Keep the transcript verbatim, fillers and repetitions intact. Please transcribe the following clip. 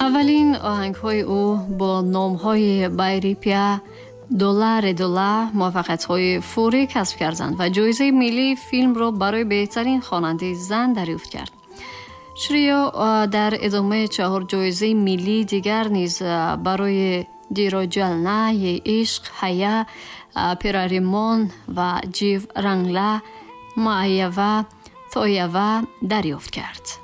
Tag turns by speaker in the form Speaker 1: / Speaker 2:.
Speaker 1: اولین آهنگ‌های او با نام‌های بایریپیا، دلار دلار موفقیت‌های فوری کسب کردند و جایزه ملی فیلم را برای بهترین خواننده زن دریافت کرد. شریا در ادامه چهار جایزه ملی دیگر نیز برای دیرو جلنا، ی عشق، حیا، پیراریمون و جیو رنگلا، معیوه، تویوه دریافت کرد.